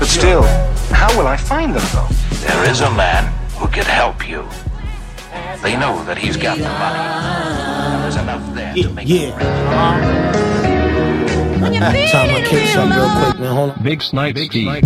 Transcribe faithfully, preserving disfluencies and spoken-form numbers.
But still, how will I find them, though? There is a man who can help you. They know that he's got the money. There's enough there yeah, to make yeah. it. Time I kick something real quick, man. Hold on. Big Snipe Steve.